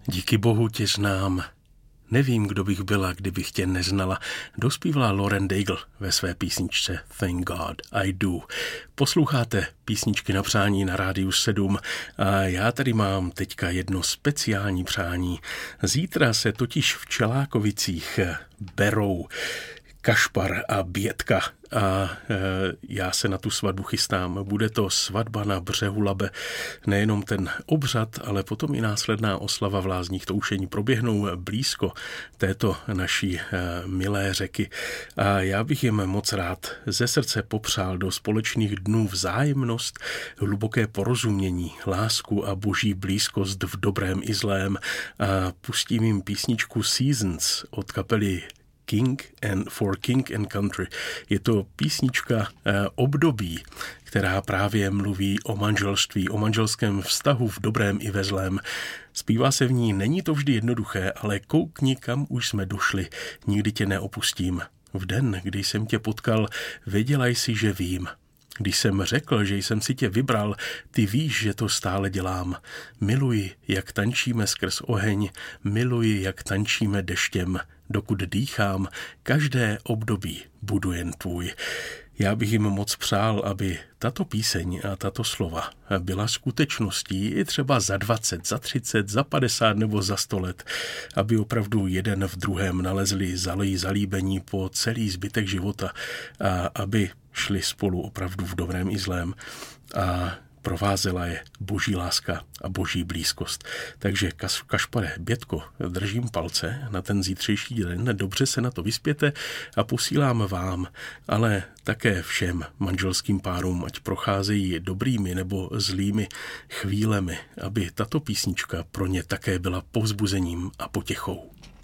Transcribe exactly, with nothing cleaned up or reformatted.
Díky bohu tě znám. Nevím, kdo bych byla, kdybych tě neznala, dospívala Lauren Daigle ve své písničce Thank God I Do. Posloucháte písničky na přání na Rádiu sedm a já tady mám teďka jedno speciální přání. Zítra se totiž v Čelákovicích berou Kašpar a Bětka a e, já se na tu svatbu chystám. Bude to svatba na břehu Labe. Nejenom ten obřad, ale potom i následná oslava v Lázních Toušení proběhnou blízko této naší e, milé řeky. A já bych jim moc rád ze srdce popřál do společných dnů vzájemnost, hluboké porozumění, lásku a boží blízkost v dobrém i zlém. A pustím jim písničku Seasons od kapely King and for King and Country. Je to písnička eh, období, která právě mluví o manželství, o manželském vztahu v dobrém i ve zlém. Zpívá se v ní, není to vždy jednoduché, ale koukni, kam už jsme došli, nikdy tě neopustím. V den, kdy jsem tě potkal, věděla jsi, že vím. Když jsem řekl, že jsem si tě vybral, ty víš, že to stále dělám. Miluji, jak tančíme skrz oheň, miluji, jak tančíme deštěm. Dokud dýchám, každé období budu jen tvůj. Já bych jim moc přál, aby tato píseň a tato slova byla skutečností i třeba za dvacet, za třicet, za padesát nebo za sto let, aby opravdu jeden v druhém nalezli zalej zalíbení po celý zbytek života a aby šli spolu opravdu v dobrém i zlém a provázela je boží láska a boží blízkost. Takže Kašpare, Bětko, držím palce na ten zítřejší den, dobře se na to vyspěte a posílám vám, ale také všem manželským párům, ať procházejí dobrými nebo zlými chvílemi, aby tato písnička pro ně také byla povzbuzením a potěchou.